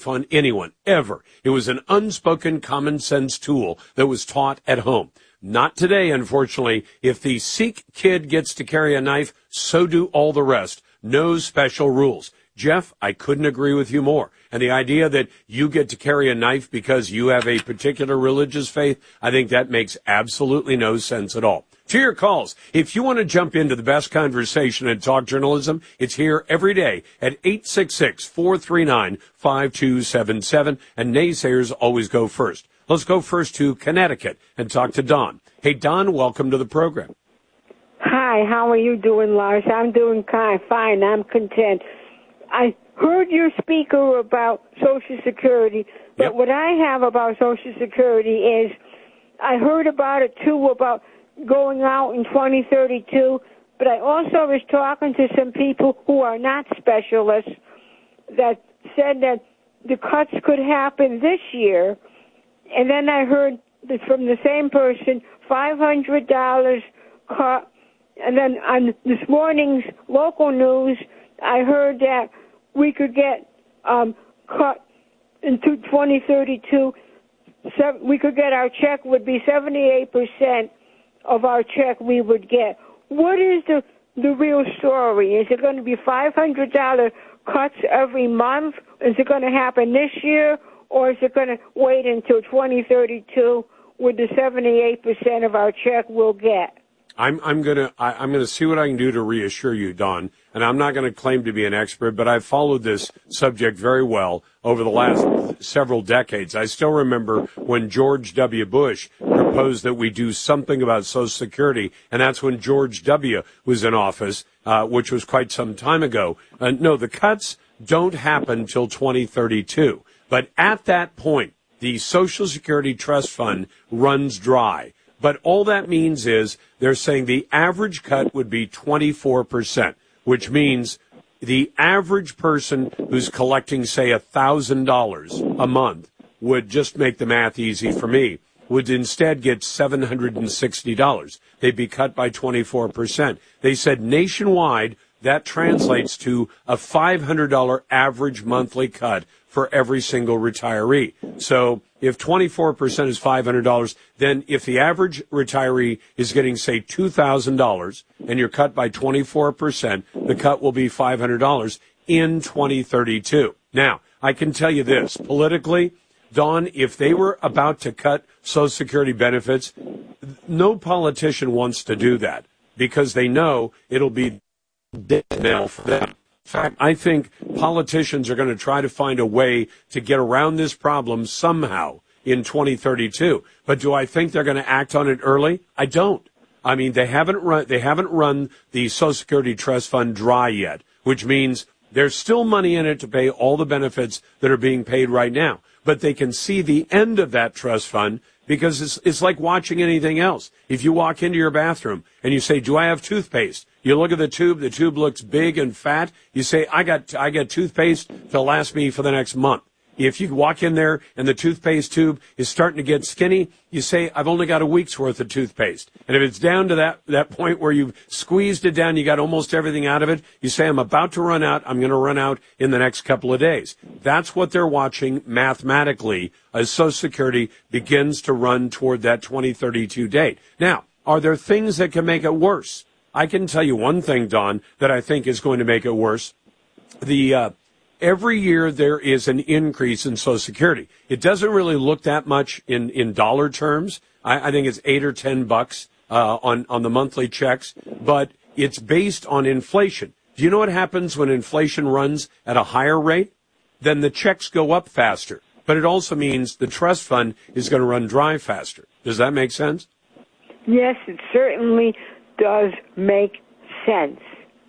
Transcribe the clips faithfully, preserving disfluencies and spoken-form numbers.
knife on anyone, ever. It was an unspoken common sense tool that was taught at home. Not today, unfortunately. If the Sikh kid gets to carry a knife, so do all the rest. No special rules. Jeff, I couldn't agree with you more. And the idea that you get to carry a knife because you have a particular religious faith, I think that makes absolutely no sense at all. To your calls, if you want to jump into the best conversation in talk journalism, it's here every day at eight six six, four three nine, five two seven seven, and naysayers always go first. Let's go first to Connecticut and talk to Don. Hey, Don, welcome to the program. Hi, how are you doing, Lars? I'm doing kind of fine. I'm content. I heard your speaker about Social Security, but yep. What I have about Social Security is I heard about it, too, about going out in twenty thirty-two, but I also was talking to some people who are not specialists that said that the cuts could happen this year, and then I heard that from the same person, five hundred dollars cut, and then on this morning's local news, I heard that we could get um, cut into twenty thirty-two. So we could get our check would be seventy-eight percent of our check we would get. What is the the real story? Is it going to be five hundred dollars cuts every month? Is it going to happen this year? Or is it going to wait until twenty thirty-two with the seventy-eight percent of our check we'll get? I'm I'm gonna I, I'm gonna see what I can do to reassure you, Don. And I'm not going to claim to be an expert, but I've followed this subject very well over the last several decades. I still remember when George W. Bush proposed that we do something about Social Security, and that's when George W. was in office, uh, which was quite some time ago. Uh, no, the cuts don't happen till twenty thirty-two. But at that point, the Social Security Trust Fund runs dry. But all that means is they're saying the average cut would be twenty-four percent, which means the average person who's collecting, say, one thousand dollars a month would, just make the math easy for me, would instead get seven hundred sixty dollars. They'd be cut by twenty-four percent. They said nationwide that translates to a five hundred dollars average monthly cut for every single retiree. So if twenty-four percent is five hundred dollars, then if the average retiree is getting, say, two thousand dollars and you're cut by twenty-four percent, the cut will be five hundred dollars in twenty thirty-two. Now, I can tell you this, politically, Don, if they were about to cut Social Security benefits, no politician wants to do that because they know it'll be dead nail for them. In fact, I think politicians are going to try to find a way to get around this problem somehow in twenty thirty-two. But do I think they're going to act on it early? I don't. I mean, they haven't run, they haven't run the Social Security Trust Fund dry yet, which means there's still money in it to pay all the benefits that are being paid right now. But they can see the end of that trust fund because it's, it's like watching anything else. If you walk into your bathroom and you say, do I have toothpaste? You look at the tube, the tube looks big and fat. You say, I got, I got toothpaste to last me for the next month. If you walk in there and the toothpaste tube is starting to get skinny, you say, I've only got a week's worth of toothpaste. And if it's down to that, that point where you've squeezed it down, you got almost everything out of it, you say, I'm about to run out, I'm going to run out in the next couple of days. That's what they're watching mathematically as Social Security begins to run toward that twenty thirty-two date. Now, are there things that can make it worse? I can tell you one thing, Don, that I think is going to make it worse. The, uh, Every year there is an increase in Social Security. It doesn't really look that much in, in dollar terms. I, I think it's eight or ten bucks uh, on, on the monthly checks, but it's based on inflation. Do you know what happens when inflation runs at a higher rate? Then the checks go up faster. But it also means the trust fund is going to run dry faster. Does that make sense? Yes, it certainly does make sense.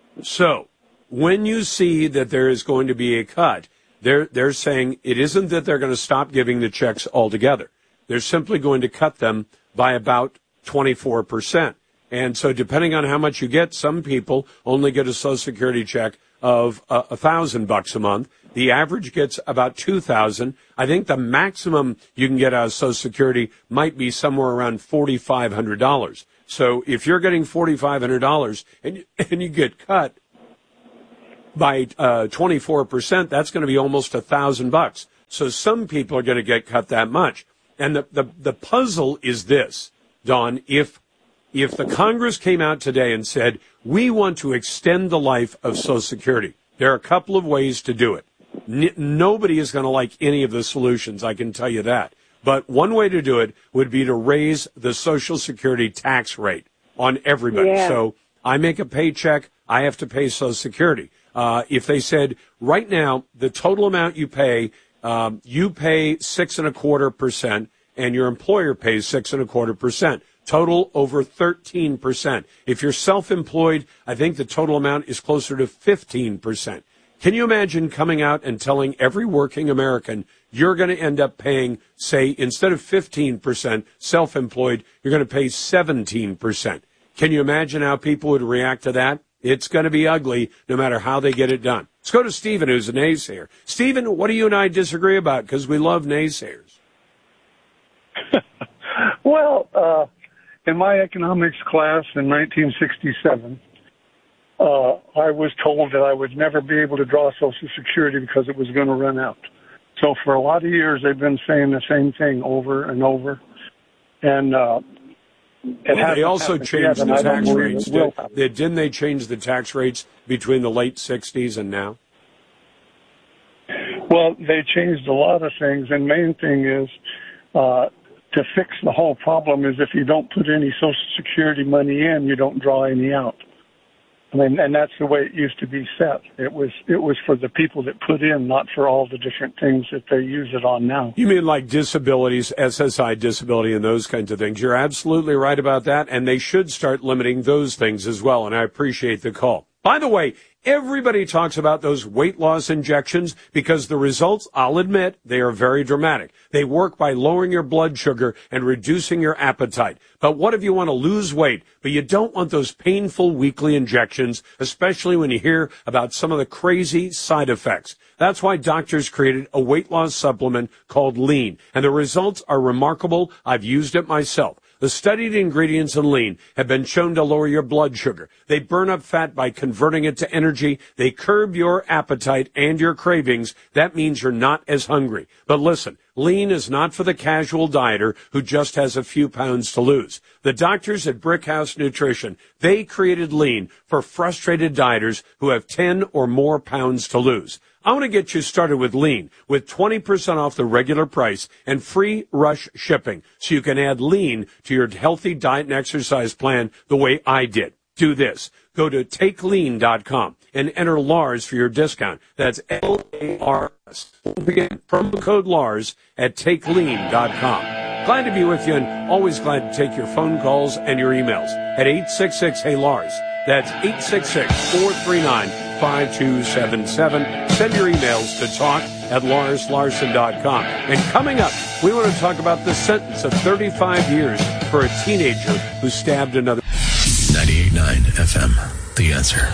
So, when you see that there is going to be a cut, they're, they're saying it isn't that they're going to stop giving the checks altogether. They're simply going to cut them by about twenty-four percent. And so depending on how much you get, some people only get a Social Security check of a uh, thousand bucks a month. The average gets about two thousand. I think the maximum you can get out of Social Security might be somewhere around forty-five hundred dollars. So if you're getting forty-five hundred dollars and, and you get cut by uh, twenty-four percent, that's going to be almost a thousand bucks. So some people are going to get cut that much. And the, the, the puzzle is this, Dawn, if if the Congress came out today and said, we want to extend the life of Social Security, there are a couple of ways to do it. N- nobody is going to like any of the solutions, I can tell you that. But one way to do it would be to raise the Social Security tax rate on everybody. Yeah. So I make a paycheck, I have to pay Social Security. Uh, if they said, right now, the total amount you pay, um, you pay six and a quarter percent, and your employer pays six and a quarter percent. Total over thirteen percent. If you're self-employed, I think the total amount is closer to fifteen percent. Can you imagine coming out and telling every working American you're going to end up paying, say, instead of fifteen percent self-employed, you're going to pay seventeen percent? Can you imagine how people would react to that? It's going to be ugly no matter how they get it done. Let's go to Stephen, who's a naysayer. Stephen, what do you and I disagree about? Because we love naysayers. Well, uh, in my economics class in nineteen sixty-seven, uh, I was told that I would never be able to draw Social Security because it was going to run out. So for a lot of years, they've been saying the same thing over and over. And uh, it well, they also changed yet, the tax rates. Did, they, didn't they change the tax rates between the late sixties and now? Well, they changed a lot of things, and main thing is uh, to fix the whole problem is if you don't put any Social Security money in, you don't draw any out. I mean, and that's the way it used to be set. It was it was for the people that put in, not for all the different things that they use it on now. You mean like disabilities, S S I disability, and those kinds of things. You're absolutely right about that, and they should start limiting those things as well, and I appreciate the call. By the way, everybody talks about those weight loss injections because the results, I'll admit, they are very dramatic. They work by lowering your blood sugar and reducing your appetite. But what if you want to lose weight, but you don't want those painful weekly injections, especially when you hear about some of the crazy side effects? That's why doctors created a weight loss supplement called Lean, and the results are remarkable. I've used it myself. The studied ingredients in Lean have been shown to lower your blood sugar. They burn up fat by converting it to energy. They curb your appetite and your cravings. That means you're not as hungry. But listen, Lean is not for the casual dieter who just has a few pounds to lose. The doctors at Brickhouse Nutrition, they created Lean for frustrated dieters who have ten or more pounds to lose. I want to get you started with Lean with twenty percent off the regular price and free rush shipping so you can add Lean to your healthy diet and exercise plan the way I did. Do this. Go to take lean dot com and enter Lars for your discount. That's L A R S. Don't forget, promo code Lars at take lean dot com. Glad to be with you and always glad to take your phone calls and your emails at eight six six, hey Lars. That's eight six six, four three nine, five two seven seven. Send your emails to talk at lars larson dot com. And coming up, we want to talk about the sentence of thirty-five years for a teenager who stabbed another. ninety-eight point nine F M, The Answer.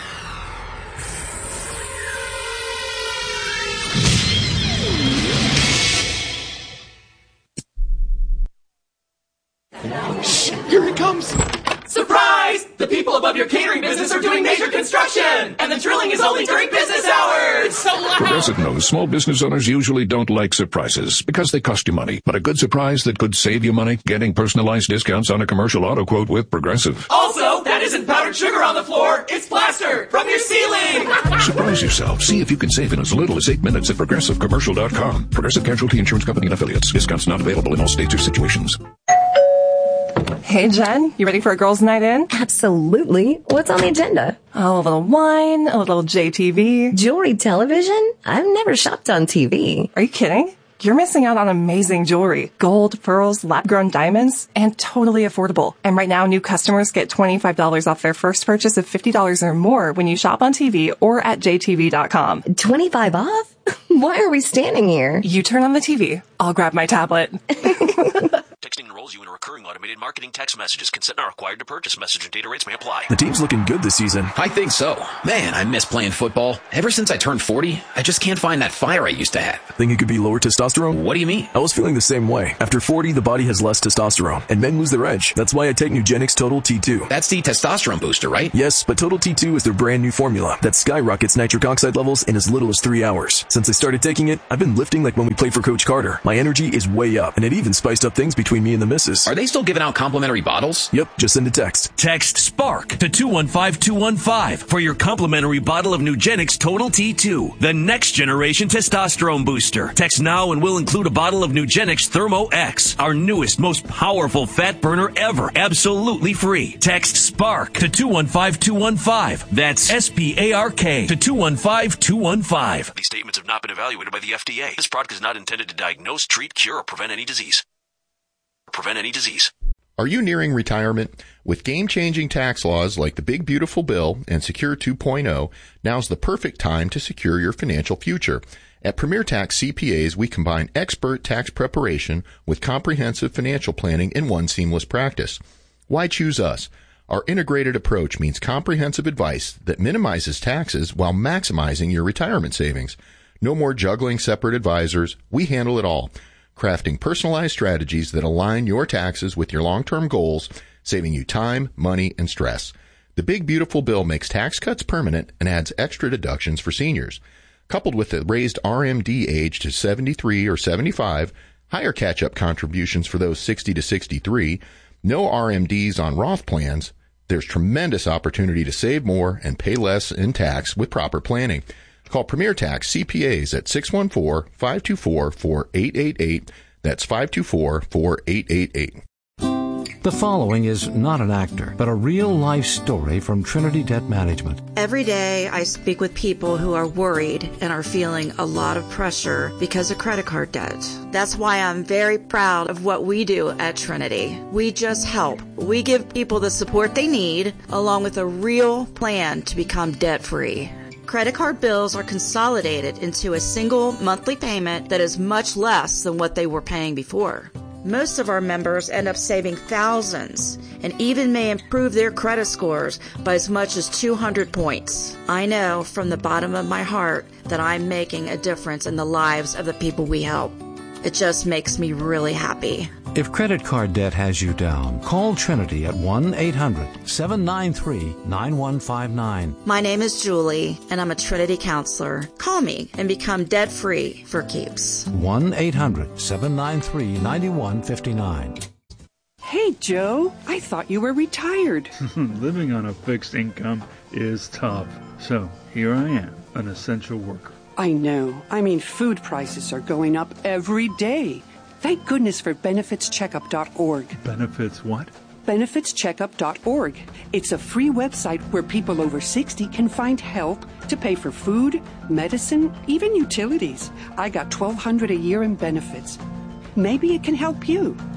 Shh, here he comes. Surprise! The people above your catering business are doing major construction, and the drilling is only during business hours. It's so loud. Progressive knows small business owners usually don't like surprises because they cost you money. But a good surprise that could save you money, getting personalized discounts on a commercial auto quote with Progressive. Also, that isn't powdered sugar on the floor. It's plaster from your ceiling. Surprise yourself. See if you can save in as little as eight minutes at progressive commercial dot com. Progressive Casualty Insurance Company and Affiliates. Discounts not available in all states or situations. Hey, Jen, you ready for a girls' night in? Absolutely. What's on the agenda? Oh, a little wine, a little J T V. Jewelry television? I've never shopped on T V. Are you kidding? You're missing out on amazing jewelry. Gold, pearls, lab-grown diamonds, and totally affordable. And right now, new customers get twenty-five dollars off their first purchase of fifty dollars or more when you shop on T V or at J T V dot com. twenty-five off? Why are we standing here? You turn on the T V. I'll grab my tablet. Texting enrolls you in a recurring automated marketing text messages. Consent not required to purchase. Message and data rates may apply. The team's looking good this season. I think so. Man, I miss playing football. Ever since I turned forty, I just can't find that fire I used to have. Think it could be lower testosterone? What do you mean? I was feeling the same way. After forty, the body has less testosterone, and men lose their edge. That's why I take Nugenix Total T two. That's the testosterone booster, right? Yes, but Total T two is their brand new formula that skyrockets nitric oxide levels in as little as three hours. Since I started taking it, I've been lifting like when we played for Coach Carter. My energy is way up, and it even spiced up things between me and the missus. Are they still giving out complimentary bottles? Yep, just send a text. Text SPARK to two one five two one five for your complimentary bottle of Nugenix Total T two, the next generation testosterone booster. Text now and we'll include a bottle of Nugenix Thermo X, our newest, most powerful fat burner ever, absolutely free. Text SPARK to two one five two one five. That's S P A R K to two one five two one five. These statements have not been evaluated by the F D A. This product is not intended to diagnose, treat, cure, or prevent any disease. Prevent any disease. Are you nearing retirement? With game-changing tax laws like the Big Beautiful Bill and Secure two point oh, now's the perfect time to secure your financial future. At Premier Tax C P As, we combine expert tax preparation with comprehensive financial planning in one seamless practice. Why choose us? Our integrated approach means comprehensive advice that minimizes taxes while maximizing your retirement savings. No more juggling separate advisors. We handle it all, crafting personalized strategies that align your taxes with your long-term goals, saving you time, money, and stress. The Big Beautiful Bill makes tax cuts permanent and adds extra deductions for seniors. Coupled with the raised R M D age to seventy-three or seventy-five, higher catch-up contributions for those sixty to sixty-three, no R M Ds on Roth plans, there's tremendous opportunity to save more and pay less in tax with proper planning. Call Premier Tax C P As at six one four, five two four, four eight eight eight. That's five two four, four eight eight eight. The following is not an actor, but a real-life story from Trinity Debt Management. Every day I speak with people who are worried and are feeling a lot of pressure because of credit card debt. That's why I'm very proud of what we do at Trinity. We just help. We give people the support they need, along with a real plan to become debt-free. Credit card bills are consolidated into a single monthly payment that is much less than what they were paying before. Most of our members end up saving thousands and even may improve their credit scores by as much as two hundred points. I know from the bottom of my heart that I'm making a difference in the lives of the people we help. It just makes me really happy. If credit card debt has you down, call Trinity at one eight hundred, seven nine three, nine one five nine. My name is Julie, and I'm a Trinity counselor. Call me and become debt-free for keeps. one eight hundred, seven nine three, nine one five nine. Hey, Joe, I thought you were retired. Living on a fixed income is tough. So here I am, an essential worker. I know. I mean, food prices are going up every day. Thank goodness for benefits checkup dot org. Benefits what? benefits checkup dot org. It's a free website where people over sixty can find help to pay for food, medicine, even utilities. I got twelve hundred dollars a year in benefits. Maybe it can help you.